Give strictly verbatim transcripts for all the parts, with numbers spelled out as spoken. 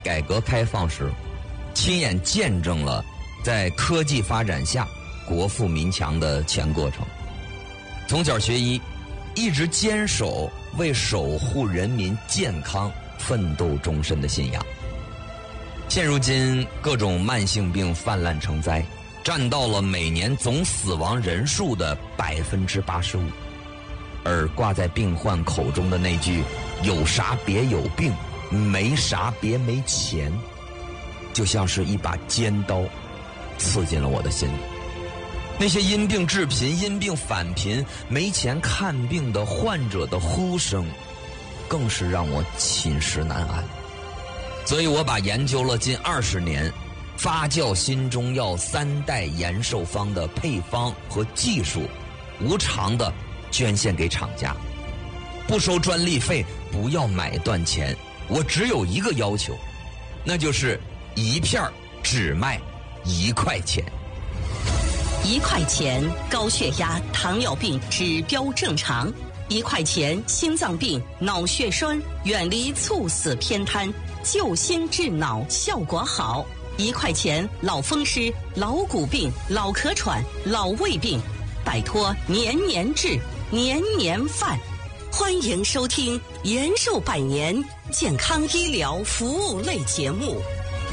改革开放时，亲眼见证了在科技发展下国富民强的全过程。从小学医，一直坚守为守护人民健康奋斗终身的信仰。现如今各种慢性病泛滥成灾，占到了每年总死亡人数的百分之八十五。而挂在病患口中的那句“有啥别有病，没啥别没钱”，就像是一把尖刀，刺进了我的心里。那些因病致贫、因病返贫、没钱看病的患者的呼声，更是让我寝食难安。所以我把研究了近二十年发酵新中药三代延寿方的配方和技术，无偿的捐献给厂家，不收专利费，不要买断钱。我只有一个要求，那就是一片只卖一块钱。 一块钱高血压、糖尿病指标正常；一块钱心脏病、脑血栓远离猝死偏瘫，救心治脑效果好；一块钱老风湿、老骨病、老咳喘、老胃病，摆脱年年治、年年犯。欢迎收听延寿百年健康医疗服务类节目。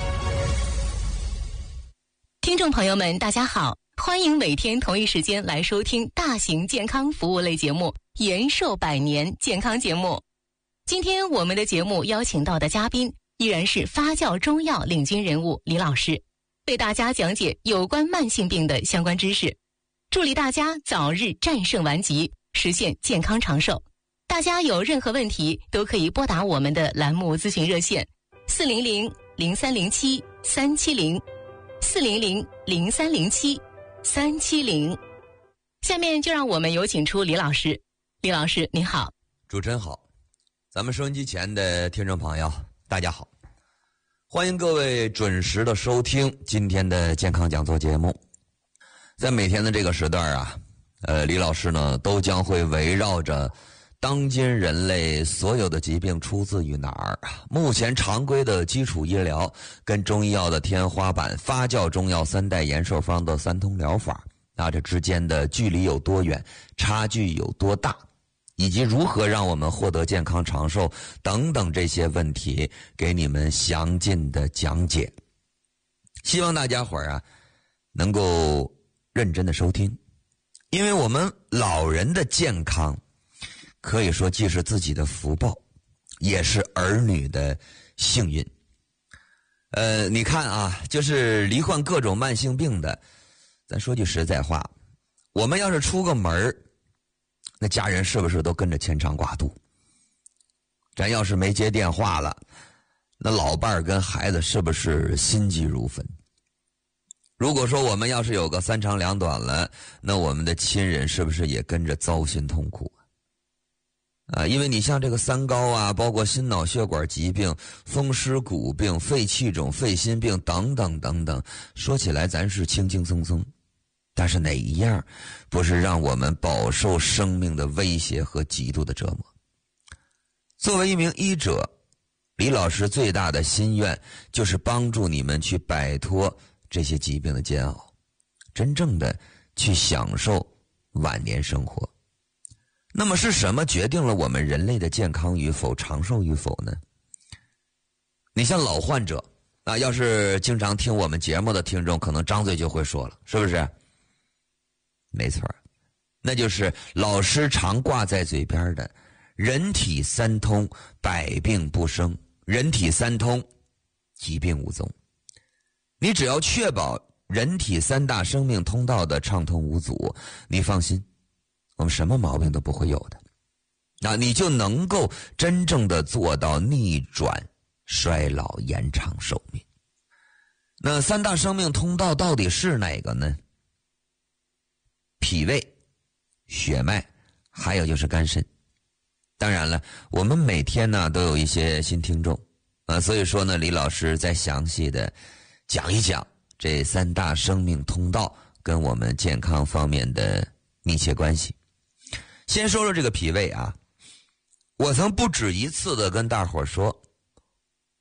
听众朋友们大家好，欢迎每天同一时间来收听大型健康服务类节目延寿百年健康节目。今天我们的节目邀请到的嘉宾依然是发酵中药领军人物李老师，为大家讲解有关慢性病的相关知识，助力大家早日战胜顽疾，实现健康长寿。大家有任何问题都可以拨打我们的栏目咨询热线四零零零三零七三七零四零零零三零七三七零。下面就让我们有请出李老师。李老师您好。 主持人好，咱们收音机前的听众朋友大家好，欢迎各位准时的收听今天的健康讲座节目。在每天的这个时段啊，呃，李老师呢都将会围绕着当今人类所有的疾病出自于哪儿，目前常规的基础医疗跟中医药的天花板发酵中药三代延寿方的三通疗法，那这之间的距离有多远，差距有多大，以及如何让我们获得健康长寿等等这些问题，给你们详尽的讲解。希望大家伙儿啊能够认真的收听，因为我们老人的健康可以说既是自己的福报，也是儿女的幸运。呃，你看啊，就是罹患各种慢性病的，咱说句实在话，我们要是出个门，那家人是不是都跟着牵肠挂肚？咱要是没接电话了，那老伴儿跟孩子是不是心急如焚？如果说我们要是有个三长两短了，那我们的亲人是不是也跟着糟心痛苦啊？因为你像这个三高啊，包括心脑血管疾病、风湿骨病、肺气肿、肺心病等等等等，说起来咱是轻轻松松，但是哪一样不是让我们饱受生命的威胁和极度的折磨？作为一名医者，李老师最大的心愿就是帮助你们去摆脱这些疾病的煎熬，真正的去享受晚年生活。那么是什么决定了我们人类的健康与否、长寿与否呢？你像老患者啊，要是经常听我们节目的听众，可能张嘴就会说了，是不是？没错，那就是老师常挂在嘴边的人体三通，百病不生；人体三通，疾病无踪。你只要确保人体三大生命通道的畅通无阻，你放心，我们什么毛病都不会有的。那你就能够真正的做到逆转衰老、延长寿命。那三大生命通道到底是哪个呢？脾胃、血脉，还有就是肝肾。当然了，我们每天呢都有一些新听众啊，所以说呢，李老师再详细的讲一讲这三大生命通道跟我们健康方面的密切关系。先说说这个脾胃啊，我曾不止一次的跟大伙说，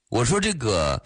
我说这个